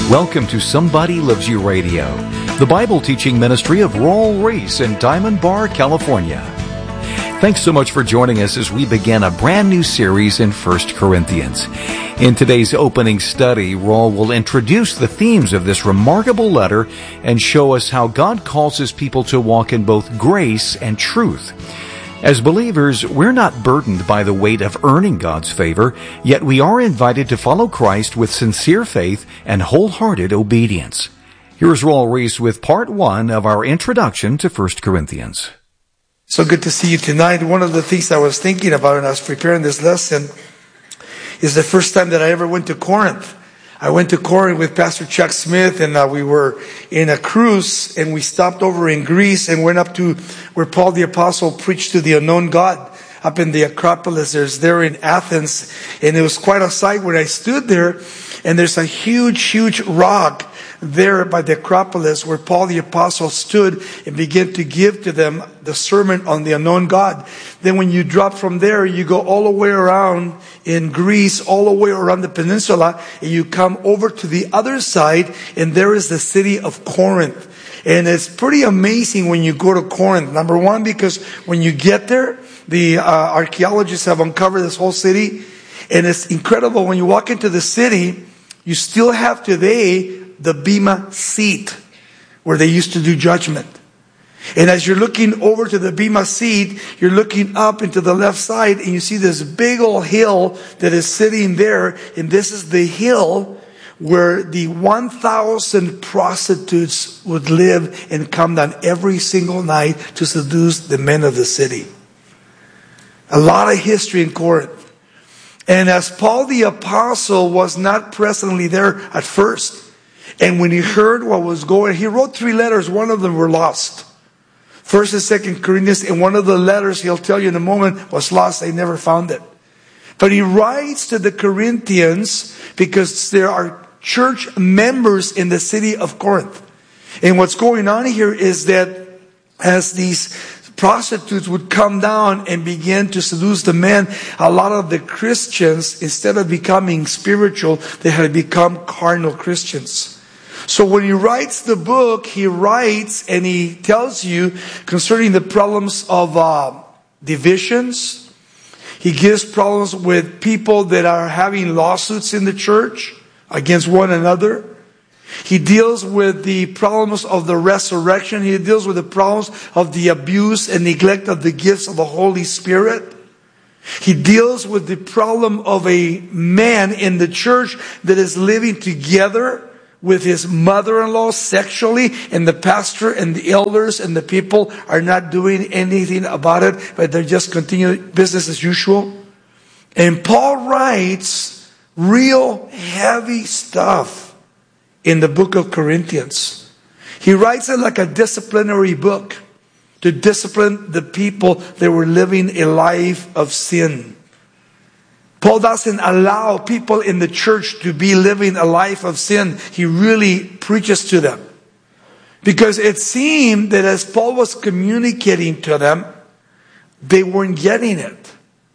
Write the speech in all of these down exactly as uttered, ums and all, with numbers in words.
Welcome to Somebody Loves You Radio, the Bible teaching ministry of Raul Ries in Diamond Bar, California. Thanks so much for joining us as we begin a brand new series in First Corinthians. In today's opening study, Raul will introduce the themes of this remarkable letter and show us how God calls His people to walk in both grace and truth. As believers, we're not burdened by the weight of earning God's favor, yet we are invited to follow Christ with sincere faith and wholehearted obedience. Here's Raul Ries with part one of our introduction to First Corinthians. So good to see you tonight. One of the things I was thinking about when I was preparing this lesson is the first time that I ever went to Corinth. I went to Corinth with Pastor Chuck Smith, and uh, we were in a cruise, and we stopped over in Greece and went up to where Paul the Apostle preached to the unknown God up in the Acropolis. There's there in Athens, and it was quite a sight when I stood there, and there's a huge, huge rock there by the Acropolis where Paul the Apostle stood and began to give to them the sermon on the unknown God. Then when you drop from there, you go all the way around in Greece, all the way around the peninsula, and you come over to the other side, and there is the city of Corinth. And it's pretty amazing when you go to Corinth. Number one, because when you get there, the uh, archaeologists have uncovered this whole city, and it's incredible. When you walk into the city, you still have today the Bema seat where they used to do judgment. And as you're looking over to the Bema seat, you're looking up into the left side, and you see this big old hill that is sitting there. And this is the hill where the one thousand prostitutes would live and come down every single night to seduce the men of the city. A lot of history in Corinth. And as Paul the Apostle was not presently there at first, and when he heard what was going, he wrote three letters. One of them were lost. First and Second Corinthians, and one of the letters, he'll tell you in a moment, was lost. They never found it. But he writes to the Corinthians because there are church members in the city of Corinth. And what's going on here is that as these prostitutes would come down and begin to seduce the men, a lot of the Christians, instead of becoming spiritual, they had become carnal Christians. So when he writes the book, he writes and he tells you concerning the problems of uh, divisions. He gives problems with people that are having lawsuits in the church against one another. He deals with the problems of the resurrection. He deals with the problems of the abuse and neglect of the gifts of the Holy Spirit. He deals with the problem of a man in the church that is living together with his mother-in-law sexually, and the pastor and the elders and the people are not doing anything about it, but they're just continuing business as usual. And Paul writes real heavy stuff in the book of Corinthians. He writes it like a disciplinary book to discipline the people that were living a life of sin. Paul doesn't allow people in the church to be living a life of sin. He really preaches to them. Because it seemed that as Paul was communicating to them, they weren't getting it.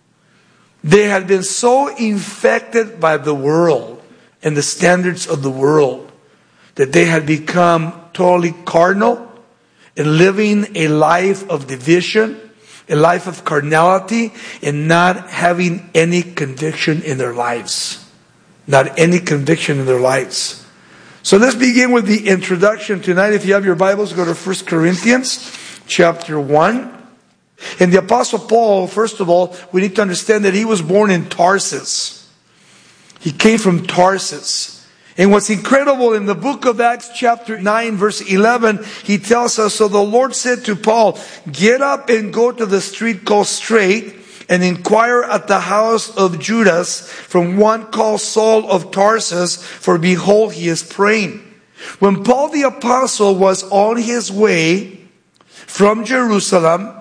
They had been so infected by the world and the standards of the world that they had become totally carnal and living a life of division, a life of carnality, and not having any conviction in their lives. Not any conviction in their lives. So let's begin with the introduction tonight. If you have your Bibles, go to First Corinthians chapter one. And the Apostle Paul, first of all, we need to understand that he was born in Tarsus. He came from Tarsus. And what's incredible in the book of Acts chapter nine verse eleven, he tells us, so the Lord said to Paul, get up and go to the street called Straight and inquire at the house of Judas from one called Saul of Tarsus, for behold, he is praying. When Paul the Apostle was on his way from Jerusalem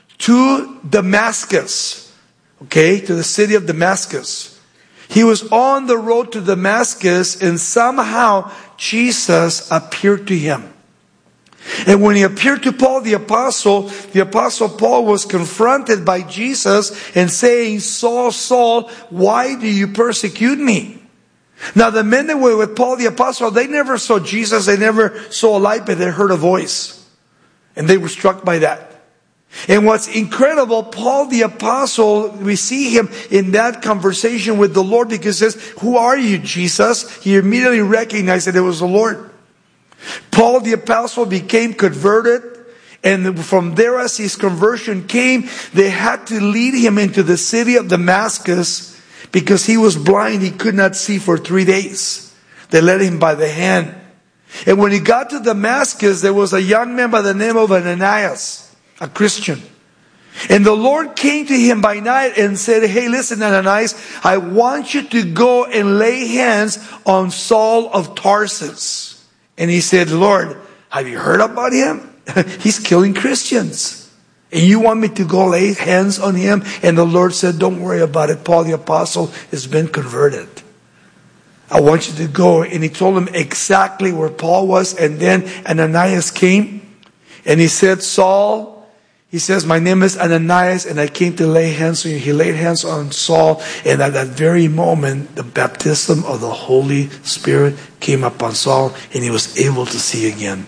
to Damascus, okay, to the city of Damascus, he was on the road to Damascus, and somehow Jesus appeared to him. And when he appeared to Paul the Apostle, the Apostle Paul was confronted by Jesus and saying, Saul, Saul, why do you persecute me? Now the men that were with Paul the Apostle, they never saw Jesus, they never saw a light, but they heard a voice. And they were struck by that. And what's incredible, Paul the Apostle, we see him in that conversation with the Lord because he says, "Who are you, Jesus?" He immediately recognized that it was the Lord. Paul the Apostle became converted. And from there, as his conversion came, they had to lead him into the city of Damascus because he was blind. He could not see for three days. They led him by the hand. And when he got to Damascus, there was a young man by the name of Ananias, a Christian. And the Lord came to him by night and said, "Hey, listen, Ananias, I want you to go and lay hands on Saul of Tarsus." And he said, "Lord, have you heard about him? He's killing Christians. And you want me to go lay hands on him?" And the Lord said, "Don't worry about it. Paul the Apostle has been converted. I want you to go." And he told him exactly where Paul was. And then Ananias came. And he said, "Saul," he says, "my name is Ananias, and I came to lay hands on you." He laid hands on Saul. And at that very moment, the baptism of the Holy Spirit came upon Saul. And he was able to see again.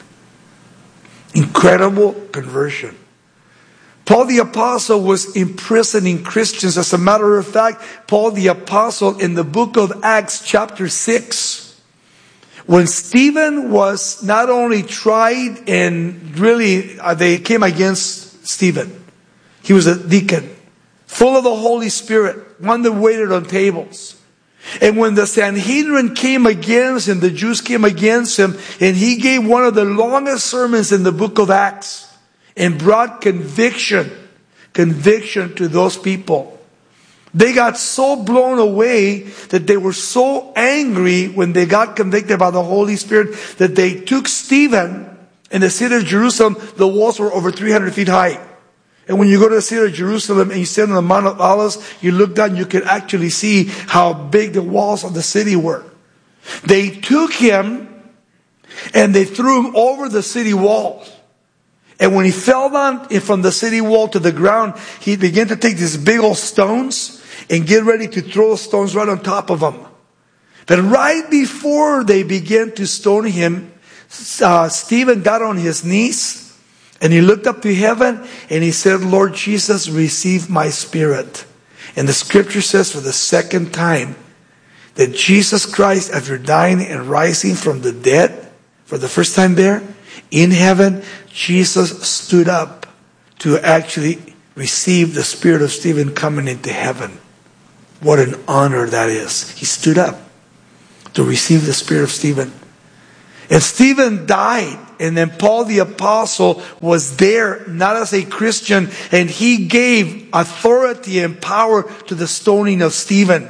Incredible conversion. Paul the Apostle was imprisoning Christians. As a matter of fact, Paul the Apostle in the book of Acts chapter six, when Stephen was not only tried and really uh, they came against Stephen. He was a deacon, full of the Holy Spirit, one that waited on tables. And when the Sanhedrin came against him, the Jews came against him, and he gave one of the longest sermons in the book of Acts and brought conviction, conviction to those people. They got so blown away that they were so angry when they got convicted by the Holy Spirit that they took Stephen in the city of Jerusalem. The walls were over three hundred feet high. And when you go to the city of Jerusalem and you stand on the Mount of Olives, you look down, you can actually see how big the walls of the city were. They took him and they threw him over the city wall. And when he fell down from the city wall to the ground, he began to take these big old stones and get ready to throw stones right on top of him. But right before they began to stone him, uh, Stephen got on his knees. And he looked up to heaven and he said, "Lord Jesus, receive my spirit." And the scripture says for the second time that Jesus Christ, after dying and rising from the dead, for the first time there, in heaven, Jesus stood up to actually receive the spirit of Stephen coming into heaven. What an honor that is. He stood up to receive the spirit of Stephen. And Stephen died. And then Paul the Apostle was there, not as a Christian, and he gave authority and power to the stoning of Stephen.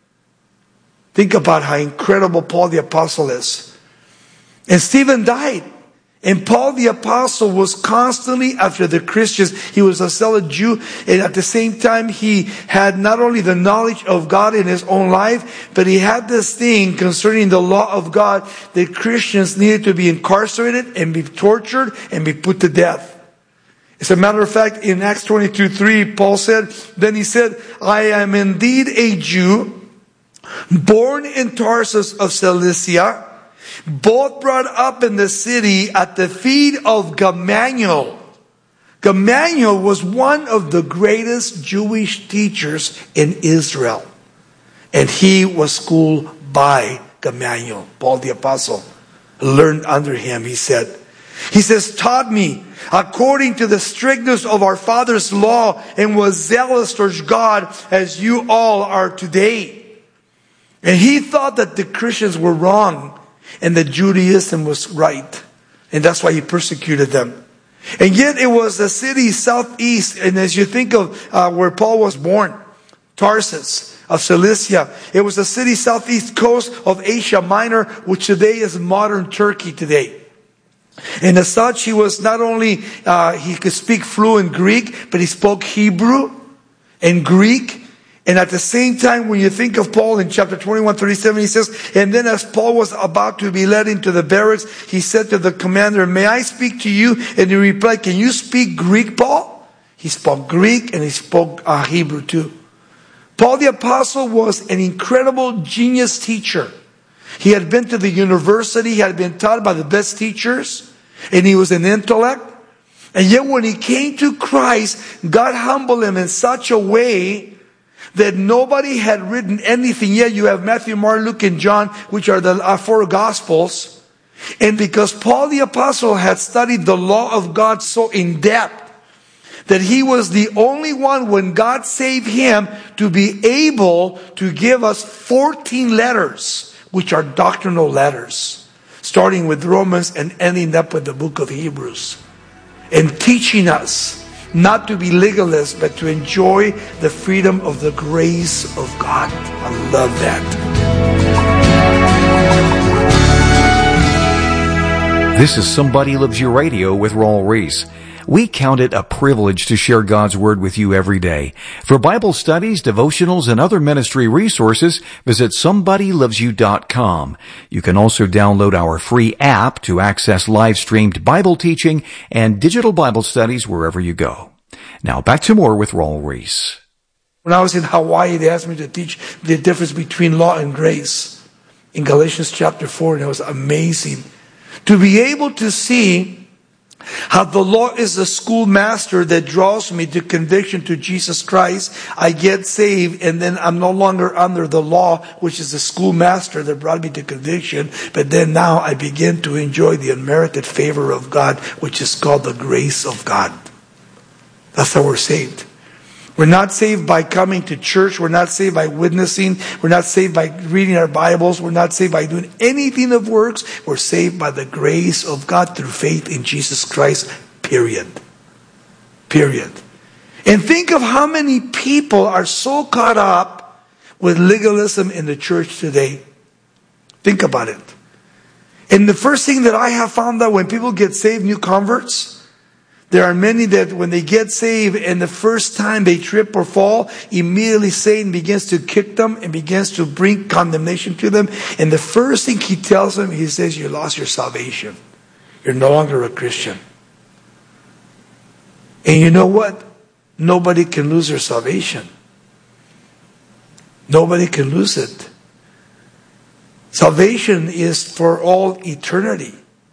Think about how incredible Paul the Apostle is. And Stephen died. And Paul the Apostle was constantly after the Christians. He was a zealot Jew. And at the same time, he had not only the knowledge of God in his own life, but he had this thing concerning the law of God that Christians needed to be incarcerated and be tortured and be put to death. As a matter of fact, in Acts twenty-two three, Paul said, then he said, "I am indeed a Jew, born in Tarsus of Cilicia, both brought up in the city at the feet of Gamaliel." Gamaliel was one of the greatest Jewish teachers in Israel. And he was schooled by Gamaliel. Paul the Apostle learned under him, he said. He says, "Taught me according to the strictness of our father's law, and was zealous towards God as you all are today." And he thought that the Christians were wrong and that Judaism was right. And that's why he persecuted them. And yet it was the city southeast. And as you think of uh, where Paul was born, Tarsus of Cilicia, it was the city southeast coast of Asia Minor, which today is modern Turkey today. And as such, he was not only, uh, he could speak fluent Greek, but he spoke Hebrew and Greek. And at the same time, when you think of Paul in chapter twenty-one, thirty-seven, he says, "And then as Paul was about to be led into the barracks, he said to the commander, 'May I speak to you?' And he replied, 'Can you speak Greek, Paul?' He spoke Greek and he spoke uh, Hebrew too. Paul the Apostle was an incredible genius teacher. He had been to the university. He had been taught by the best teachers. And he was an intellect. And yet when he came to Christ, God humbled him in such a way that nobody had written anything yet. You have Matthew, Mark, Luke, and John, which are the uh, four Gospels. And because Paul the Apostle had studied the law of God so in depth, that he was the only one, when God saved him, to be able to give us fourteen letters, which are doctrinal letters, starting with Romans and ending up with the book of Hebrews, and teaching us not to be legalists, but to enjoy the freedom of the grace of God. I love that. This is Somebody Loves You Radio with Raul Ries. We count it a privilege to share God's Word with you every day. For Bible studies, devotionals, and other ministry resources, visit somebody loves you dot com. You can also download our free app to access live-streamed Bible teaching and digital Bible studies wherever you go. Now back to more with Raul Ries. When I was in Hawaii, they asked me to teach the difference between law and grace in Galatians chapter four, and it was amazing to be able to see how the law is a schoolmaster that draws me to conviction to Jesus Christ. I get saved, and then I'm no longer under the law, which is the schoolmaster that brought me to conviction. But then now I begin to enjoy the unmerited favor of God, which is called the grace of God. That's how we're saved. We're not saved by coming to church. We're not saved by witnessing. We're not saved by reading our Bibles. We're not saved by doing anything of works. We're saved by the grace of God through faith in Jesus Christ, period. Period. And think of how many people are so caught up with legalism in the church today. Think about it. And the first thing that I have found out when people get saved, new converts, there are many that when they get saved and the first time they trip or fall, immediately Satan begins to kick them and begins to bring condemnation to them. And the first thing he tells them, he says, you lost your salvation. You're no longer a Christian. And you know what? Nobody can lose their salvation. Nobody can lose it. Salvation is for all eternity.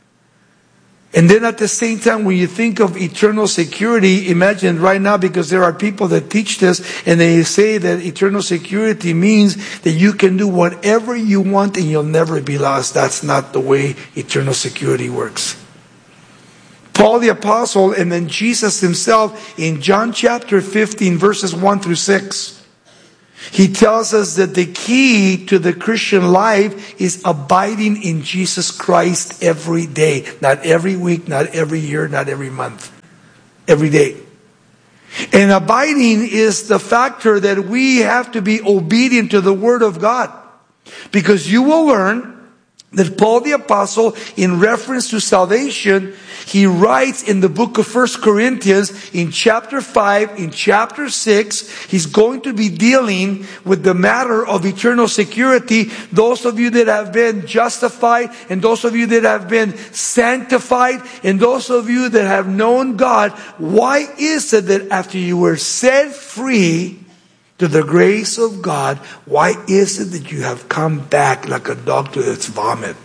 And then at the same time, when you think of eternal security, imagine right now, because there are people that teach this, and they say that eternal security means that you can do whatever you want and you'll never be lost. That's not the way eternal security works. Paul the Apostle and then Jesus himself in John chapter fifteen, verses one through six. He tells us that the key to the Christian life is abiding in Jesus Christ every day. Not every week, not every year, not every month. Every day. And abiding is the factor that we have to be obedient to the Word of God. Because you will learn that Paul the Apostle, in reference to salvation, he writes in the book of First Corinthians, in chapter five, in chapter six, he's going to be dealing with the matter of eternal security. Those of you that have been justified, and those of you that have been sanctified, and those of you that have known God, why is it that after you were set free to the grace of God, why is it that you have come back like a dog to its vomit?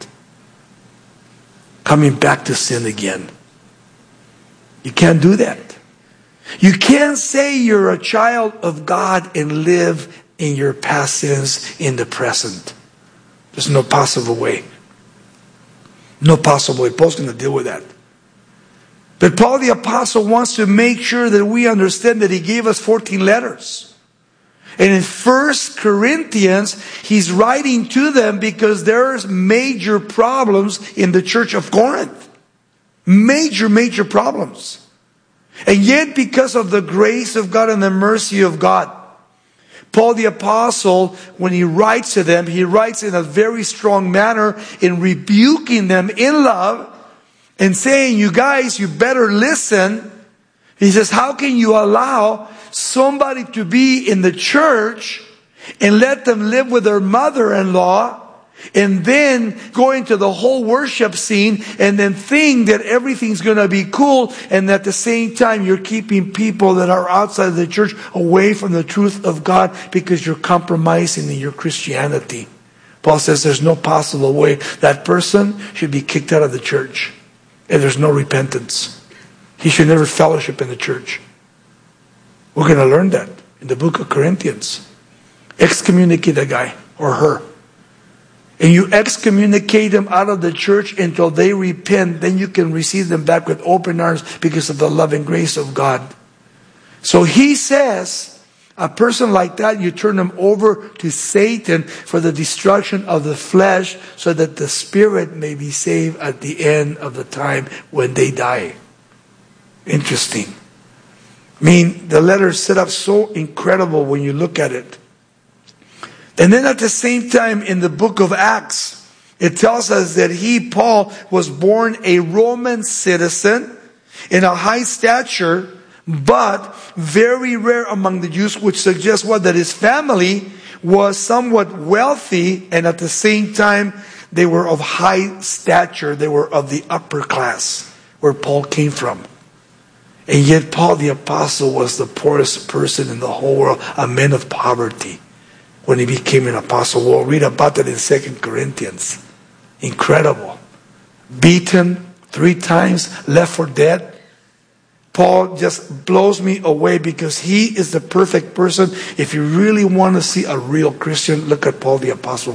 Coming back to sin again. You can't do that. You can't say you're a child of God and live in your past sins in the present. There's no possible way. No possible way. Paul's going to deal with that. But Paul the Apostle wants to make sure that we understand that he gave us fourteen letters. And in First Corinthians, he's writing to them because there's major problems in the church of Corinth. Major, major problems. And yet, because of the grace of God and the mercy of God, Paul the Apostle, when he writes to them, he writes in a very strong manner in rebuking them in love and saying, you guys, you better listen. He says, how can you allow somebody to be in the church and let them live with their mother-in-law and then go into the whole worship scene and then think that everything's going to be cool, and at the same time you're keeping people that are outside of the church away from the truth of God because you're compromising in your Christianity? Paul says there's no possible way. That person should be kicked out of the church. And there's no repentance. He should never fellowship in the church. We're going to learn that in the book of Corinthians. Excommunicate a guy or her. And you excommunicate them out of the church until they repent. Then you can receive them back with open arms because of the love and grace of God. So he says, a person like that, you turn them over to Satan for the destruction of the flesh so that the spirit may be saved at the end of the time when they die. Interesting. I mean, the letter is set up so incredible when you look at it. And then at the same time in the book of Acts, it tells us that he, Paul, was born a Roman citizen in a high stature, but very rare among the Jews, which suggests what? That his family was somewhat wealthy, and at the same time, they were of high stature. They were of the upper class, where Paul came from. And yet Paul the Apostle was the poorest person in the whole world, a man of poverty, when he became an apostle. We'll read about that in Second Corinthians. Incredible. Beaten three times, left for dead. Paul just blows me away because he is the perfect person. If you really want to see a real Christian, look at Paul the Apostle.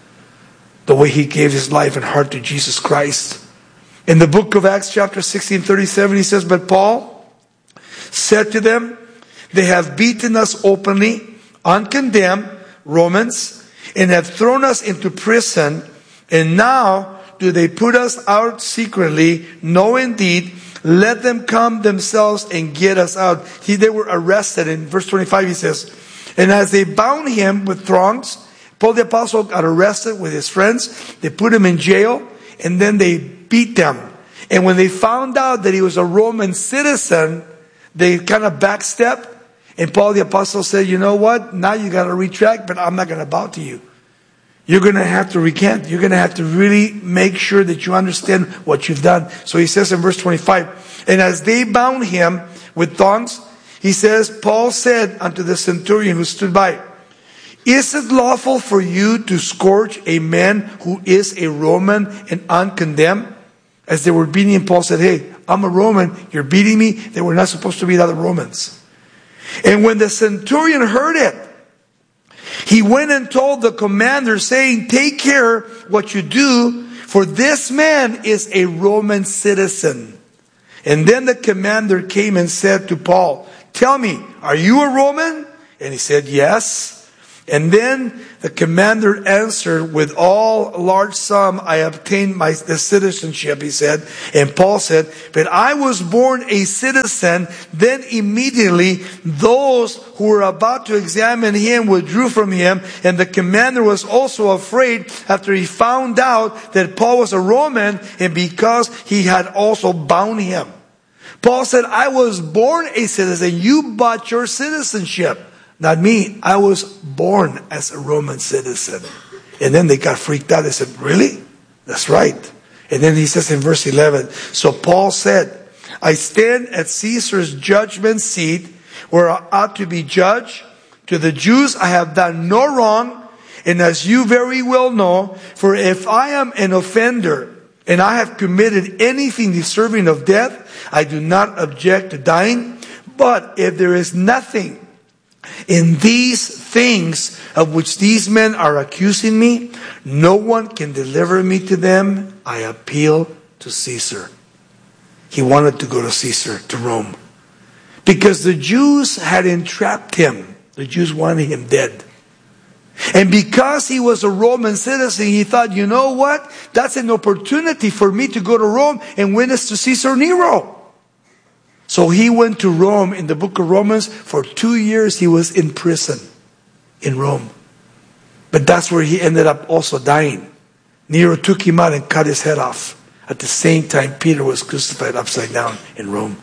The way he gave his life and heart to Jesus Christ. In the book of Acts chapter sixteen, thirty-seven, he says, but Paul said to them, they have beaten us openly, uncondemned, Romans, and have thrown us into prison, and now do they put us out secretly? No, indeed. Let them come themselves and get us out. He, they were arrested. In verse twenty-five he says, and as they bound him with thongs, Paul the Apostle got arrested with his friends. They put him in jail, and then they beat them. And when they found out that he was a Roman citizen, they kind of backstepped. And Paul the Apostle said, you know what? Now you got to retract, but I'm not going to bow to you. You're going to have to recant. You're going to have to really make sure that you understand what you've done. So he says in verse twenty-five, and as they bound him with thongs, he says, Paul said unto the centurion who stood by, is it lawful for you to scourge a man who is a Roman and uncondemned? As they were beating him, Paul said, hey, I'm a Roman. You're beating me. They were not supposed to beat other Romans. And when the centurion heard it, he went and told the commander, saying, take care what you do, for this man is a Roman citizen. And then the commander came and said to Paul, tell me, are you a Roman? And he said, yes. And then the commander answered, with all large sum I obtained my the citizenship, he said. And Paul said, but I was born a citizen. Then immediately those who were about to examine him withdrew from him. And the commander was also afraid after he found out that Paul was a Roman, and because he had also bound him. Paul said, I was born a citizen. You bought your citizenship. Not me. I was born as a Roman citizen. And then they got freaked out. They said, really? That's right. And then he says in verse eleven, so Paul said, I stand at Caesar's judgment seat where I ought to be judged. To the Jews I have done no wrong. And as you very well know, for if I am an offender and I have committed anything deserving of death, I do not object to dying. But if there is nothing in these things of which these men are accusing me, no one can deliver me to them. I appeal to Caesar. He wanted to go to Caesar, to Rome. Because the Jews had entrapped him. The Jews wanted him dead. And because he was a Roman citizen, he thought, you know what? That's an opportunity for me to go to Rome and witness to Caesar Nero. So he went to Rome. In the book of Romans, for two years he was in prison in Rome. But that's where he ended up also dying. Nero took him out and cut his head off. At the same time, Peter was crucified upside down in Rome.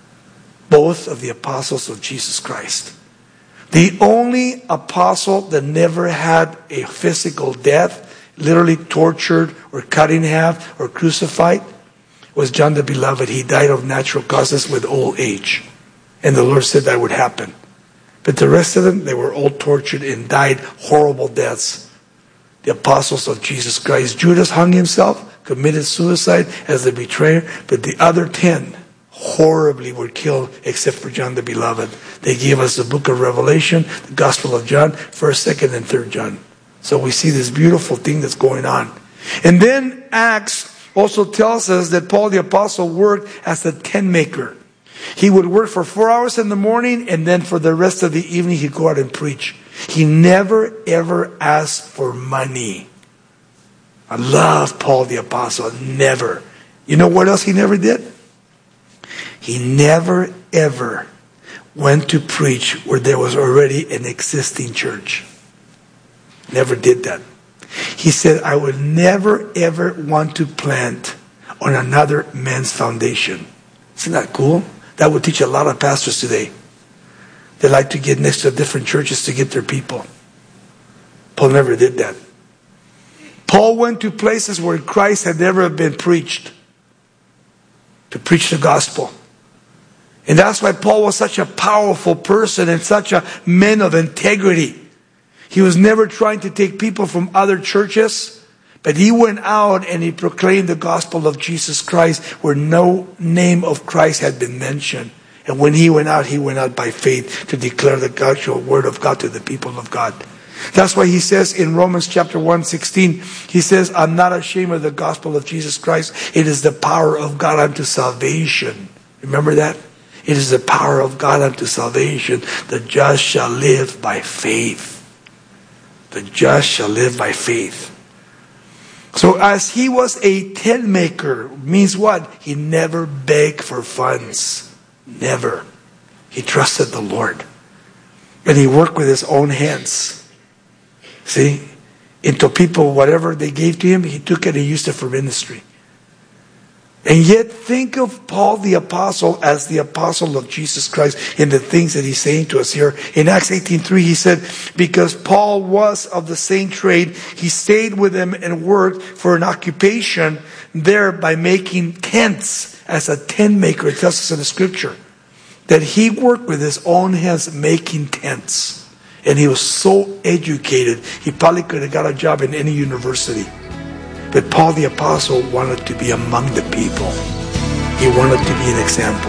Both of the apostles of Jesus Christ. The only apostle that never had a physical death, literally tortured or cut in half or crucified, was John the Beloved. He died of natural causes with old age. And the Lord said that would happen. But the rest of them, they were all tortured and died horrible deaths. the apostles of Jesus Christ. Judas hung himself, committed suicide as the betrayer, but the other ten horribly were killed except for John the Beloved. They gave us the book of Revelation, the Gospel of John, first, second, and third John. So we see this beautiful thing that's going on. And then Acts also tells us that Paul the Apostle worked as a tent maker. He would work for four hours in the morning, and then for the rest of the evening he'd go out and preach. He never ever asked for money. I love Paul the Apostle. Never. You know what else he never did? He never ever went to preach where there was already an existing church. Never did that. He said, I would never ever want to plant on another man's foundation. Isn't that cool? That would teach a lot of pastors today. They like to get next to different churches to get their people. Paul never did that. Paul went to places where Christ had never been preached to preach the gospel. And that's why Paul was such a powerful person and such a man of integrity. He was never trying to take people from other churches, but he went out and he proclaimed the gospel of Jesus Christ where no name of Christ had been mentioned. And when he went out, he went out by faith to declare the actual word of God to the people of God. That's why he says in Romans chapter one sixteen, he says, I'm not ashamed of the gospel of Jesus Christ. It is the power of God unto salvation. Remember that? It is the power of God unto salvation. The just shall live by faith. The just shall live by faith. So as he was a tent maker, means what? He never begged for funds. Never. He trusted the Lord. And he worked with his own hands. See? Into people, whatever they gave to him, he took it and used it for ministry. And yet think of Paul the Apostle as the apostle of Jesus Christ in the things that he's saying to us here. In Acts eighteen three he said, because Paul was of the same trade, he stayed with him and worked for an occupation there by making tents as a tent maker. It tells us in the scripture that he worked with his own hands making tents. And he was so educated, he probably could have got a job in any university. But Paul the Apostle wanted to be among the people. He wanted to be an example.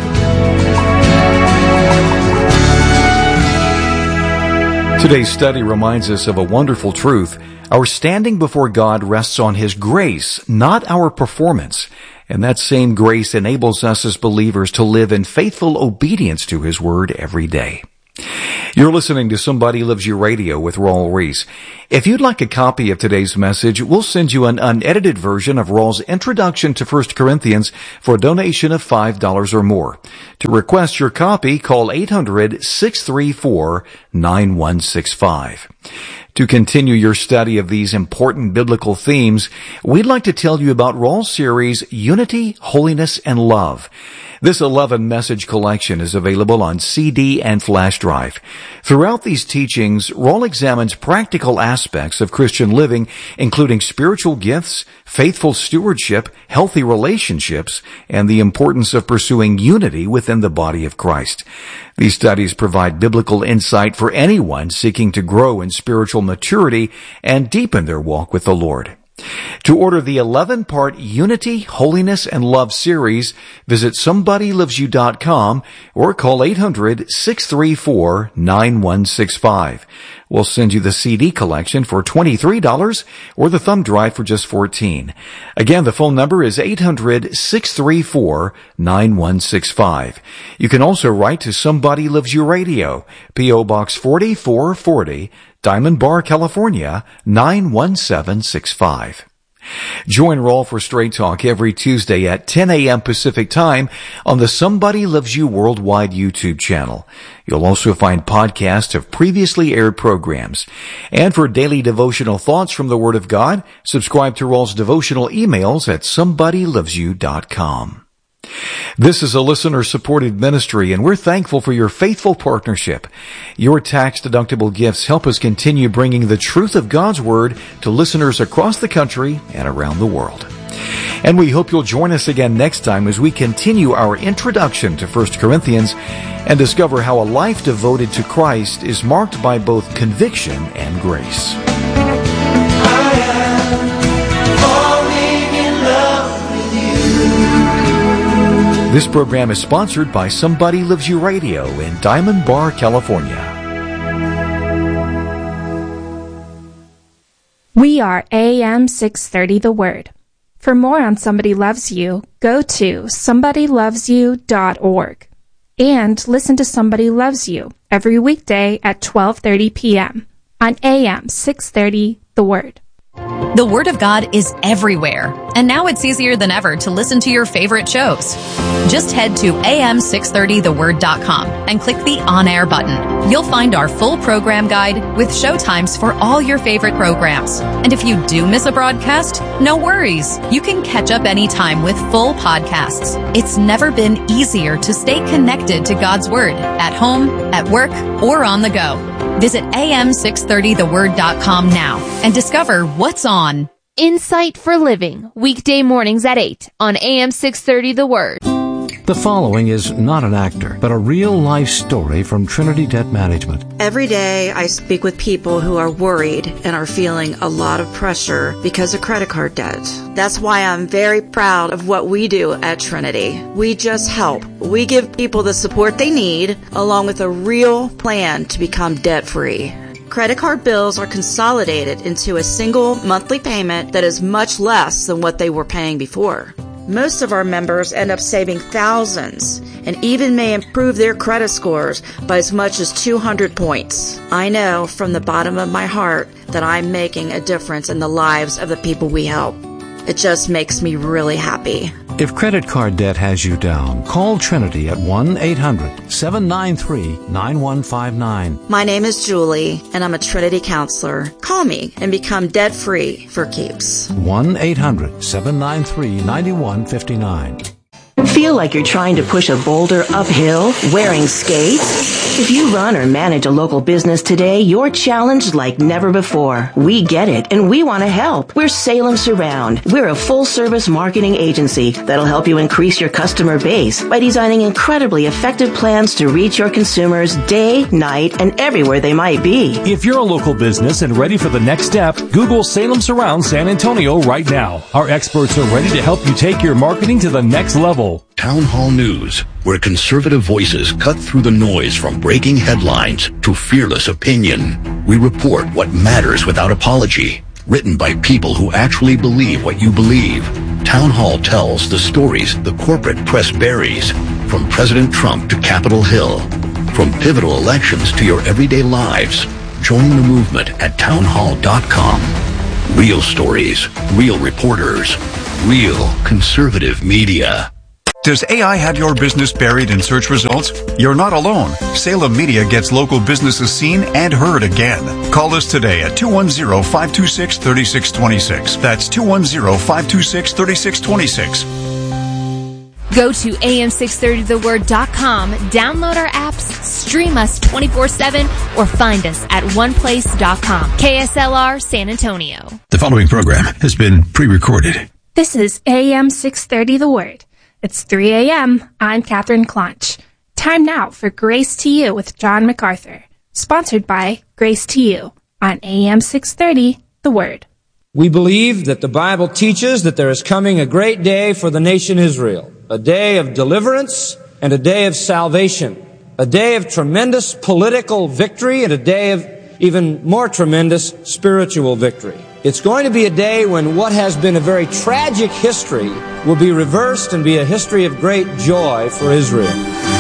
Today's study reminds us of a wonderful truth. Our standing before God rests on His grace, not our performance. And that same grace enables us as believers to live in faithful obedience to His Word every day. You're listening to Somebody Loves You Radio with Raul Ries. If you'd like a copy of today's message, we'll send you an unedited version of Raul's Introduction to First Corinthians for a donation of five dollars or more. To request your copy, call eight hundred, six three four, nine one six five. To continue your study of these important biblical themes, we'd like to tell you about Raul's series, Unity, Holiness, and Love. This eleven message collection is available on C D and flash drive. Throughout these teachings, Raul examines practical aspects of Christian living, including spiritual gifts, faithful stewardship, healthy relationships, and the importance of pursuing unity within the body of Christ. These studies provide biblical insight for anyone seeking to grow in spiritual maturity and deepen their walk with the Lord. To order the eleven-part Unity, Holiness, and Love series, visit somebody loves you dot com or call eight hundred, six three four, nine one six five. We'll send you the C D collection for twenty-three dollars or the thumb drive for just fourteen dollars. Again, the phone number is eight hundred, six three four, nine one six five. You can also write to Somebody Loves You Radio, P O Box forty-four forty, Diamond Bar, California, nine one seven six five. Join Raul for Straight Talk every Tuesday at ten a.m. Pacific Time on the Somebody Loves You Worldwide YouTube channel. You'll also find podcasts of previously aired programs. And for daily devotional thoughts from the Word of God, subscribe to Raul's devotional emails at somebody loves you dot com. This is a listener-supported ministry, and we're thankful for your faithful partnership. Your tax-deductible gifts help us continue bringing the truth of God's Word to listeners across the country and around the world. And we hope you'll join us again next time as we continue our introduction to First Corinthians and discover how a life devoted to Christ is marked by both conviction and grace. This program is sponsored by Somebody Loves You Radio in Diamond Bar, California. We are A M six thirty The Word. For more on Somebody Loves You, go to somebody loves you dot org and listen to Somebody Loves You every weekday at twelve thirty p.m. on A M six thirty The Word. The Word of God is everywhere, and now it's easier than ever to listen to your favorite shows. Just head to A M six thirty the word dot com and click the on-air button. You'll find our full program guide with show times for all your favorite programs. And if you do miss a broadcast, no worries. You can catch up anytime with full podcasts. It's never been easier to stay connected to God's Word at home, at work, or on the go. Visit A M six thirty the word dot com now and discover what's on. Insight for Living, weekday mornings at eight on A M six thirty The Word. The following is not an actor, but a real-life story from Trinity Debt Management. Every day I speak with people who are worried and are feeling a lot of pressure because of credit card debt. That's why I'm very proud of what we do at Trinity. We just help. We give people the support they need, along with a real plan to become debt-free. Credit card bills are consolidated into a single monthly payment that is much less than what they were paying before. Most of our members end up saving thousands and even may improve their credit scores by as much as two hundred points. I know from the bottom of my heart that I'm making a difference in the lives of the people we help. It just makes me really happy. If credit card debt has you down, call Trinity at one eight hundred seven nine three nine one five nine. My name is Julie, and I'm a Trinity counselor. Call me and become debt-free for keeps. one eight hundred seven nine three nine one five nine. Feel like you're trying to push a boulder uphill wearing skates? If you run or manage a local business today, you're challenged like never before. We get it, and we want to help. We're Salem Surround. We're a full-service marketing agency that'll help you increase your customer base by designing incredibly effective plans to reach your consumers day, night, and everywhere they might be. If you're a local business and ready for the next step, Google Salem Surround San Antonio right now. Our experts are ready to help you take your marketing to the next level. Town Hall News, where conservative voices cut through the noise from breaking headlines to fearless opinion. We report what matters without apology. Written by people who actually believe what you believe. Town Hall tells the stories the corporate press buries, from President Trump to Capitol Hill, from pivotal elections to your everyday lives. Join the movement at town hall dot com. Real stories, real reporters, real conservative media. Does A I have your business buried in search results? You're not alone. Salem Media gets local businesses seen and heard again. Call us today at two one zero, five two six, three six two six. That's two one zero, five two six, three six two six. Go to A M six thirty the word dot com, download our apps, stream us twenty-four seven, or find us at one place dot com. K S L R San Antonio. The following program has been pre-recorded. This is A M six thirty The Word. It's three a.m. I'm Catherine Clonch. Time now for Grace to You with John MacArthur. Sponsored by Grace to You on A M six thirty The Word. We believe that the Bible teaches that there is coming a great day for the nation Israel, a day of deliverance and a day of salvation, a day of tremendous political victory and a day of even more tremendous spiritual victory. It's going to be a day when what has been a very tragic history will be reversed and be a history of great joy for Israel.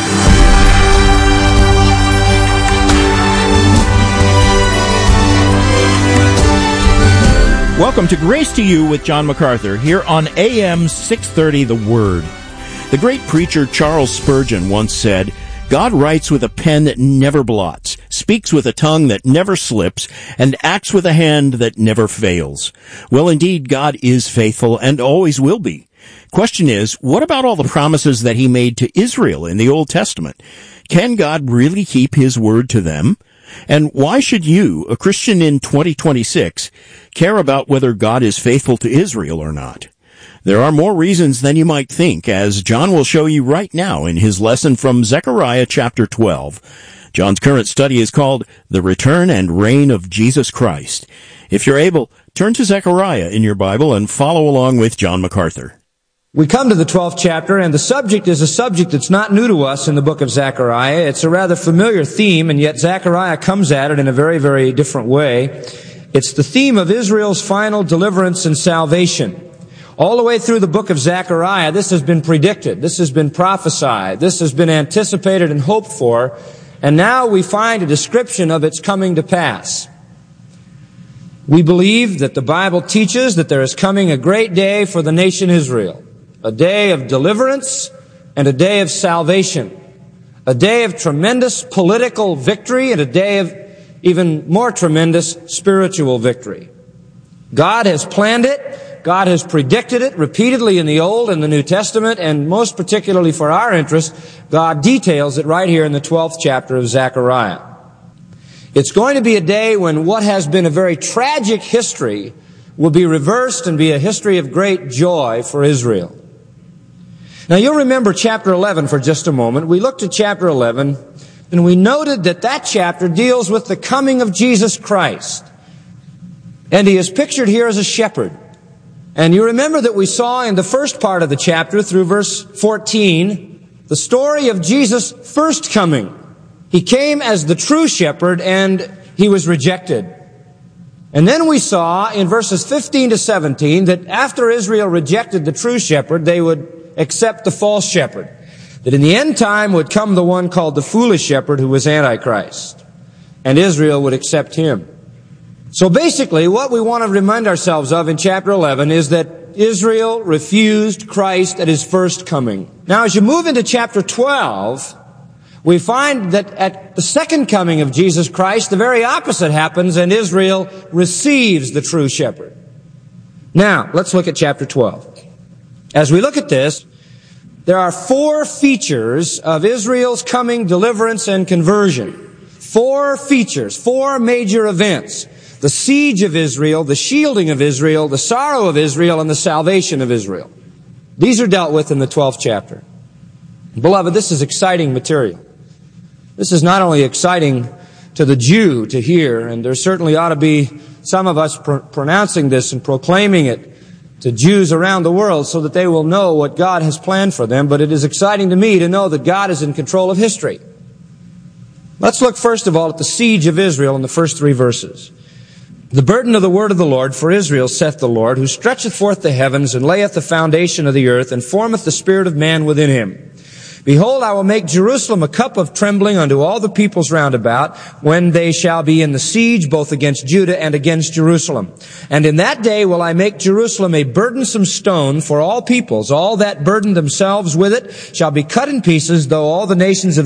Welcome to Grace to You with John MacArthur here on A M six thirty The Word. The great preacher Charles Spurgeon once said, God writes with a pen that never blots, speaks with a tongue that never slips, and acts with a hand that never fails. Well, indeed, God is faithful and always will be. Question is, what about all the promises that he made to Israel in the Old Testament? Can God really keep his word to them? And why should you, a Christian in twenty twenty-six, care about whether God is faithful to Israel or not? There are more reasons than you might think, as John will show you right now in his lesson from Zechariah chapter twelve. John's current study is called The Return and Reign of Jesus Christ. If you're able, turn to Zechariah in your Bible and follow along with John MacArthur. We come to the twelfth chapter, and the subject is a subject that's not new to us in the book of Zechariah. It's a rather familiar theme, and yet Zechariah comes at it in a very, very different way. It's the theme of Israel's final deliverance and salvation. All the way through the book of Zechariah, this has been predicted, this has been prophesied, this has been anticipated and hoped for, and now we find a description of its coming to pass. We believe that the Bible teaches that there is coming a great day for the nation Israel, a day of deliverance and a day of salvation, a day of tremendous political victory and a day of even more tremendous spiritual victory. God has planned it. God has predicted it repeatedly in the Old and the New Testament, and most particularly for our interest, God details it right here in the twelfth chapter of Zechariah. It's going to be a day when what has been a very tragic history will be reversed and be a history of great joy for Israel. Now you'll remember chapter eleven for just a moment. We looked at chapter eleven, and we noted that that chapter deals with the coming of Jesus Christ. And he is pictured here as a shepherd. And you remember that we saw in the first part of the chapter, through verse fourteen, the story of Jesus' first coming. He came as the true shepherd, and he was rejected. And then we saw in verses fifteen to seventeen that after Israel rejected the true shepherd, they would accept the false shepherd. That in the end time would come the one called the foolish shepherd, who was Antichrist. And Israel would accept him. So basically, what we want to remind ourselves of in chapter eleven is that Israel refused Christ at his first coming. Now, as you move into chapter twelve, we find that at the second coming of Jesus Christ, the very opposite happens, and Israel receives the true shepherd. Now, let's look at chapter twelve. As we look at this, there are four features of Israel's coming deliverance and conversion. Four features, four major events. The siege of Israel, the shielding of Israel, the sorrow of Israel, and the salvation of Israel. These are dealt with in the twelfth chapter. Beloved, this is exciting material. This is not only exciting to the Jew to hear, and there certainly ought to be some of us pr- pronouncing this and proclaiming it to Jews around the world so that they will know what God has planned for them, but it is exciting to me to know that God is in control of history. Let's look first of all at the siege of Israel in the first three verses. The burden of the word of the Lord for Israel, saith the Lord, who stretcheth forth the heavens, and layeth the foundation of the earth, and formeth the spirit of man within him. Behold, I will make Jerusalem a cup of trembling unto all the peoples round about, when they shall be in the siege both against Judah and against Jerusalem. And in that day will I make Jerusalem a burdensome stone for all peoples. All that burden themselves with it shall be cut in pieces, though all the nations of